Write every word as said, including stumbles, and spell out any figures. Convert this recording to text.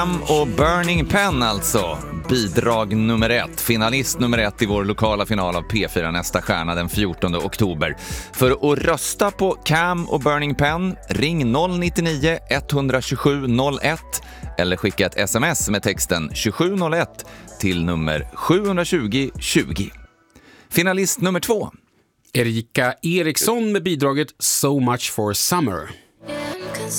Cam och Burning Pen alltså. Bidrag nummer ett. Finalist nummer ett i vår lokala final av P fyra Nästa stjärna den fjortonde oktober. För att rösta på Cam och Burning Pen, ring noll nio nio ett två sju noll ett eller skicka ett sms med texten tjugosju noll ett till nummer sju tjugo tjugo. Finalist nummer två. Erika Eriksson med bidraget So Much for Summer.